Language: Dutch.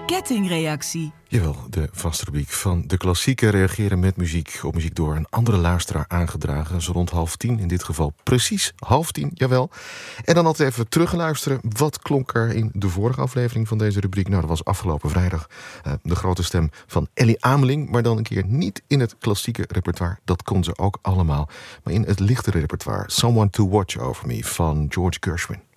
kettingreactie. Jawel, de vaste rubriek van de klassieken reageren met muziek op muziek door een andere luisteraar aangedragen. Zo rond 9:30, in dit geval precies 9:30, jawel. En dan altijd even terugluisteren. Wat klonk er in de vorige aflevering van deze rubriek? Nou, dat was afgelopen vrijdag de grote stem van Ellie Ameling. Maar dan een keer niet in het klassieke repertoire. Dat kon ze ook allemaal. Maar in het lichtere repertoire. Someone to Watch Over Me van George Gershwin.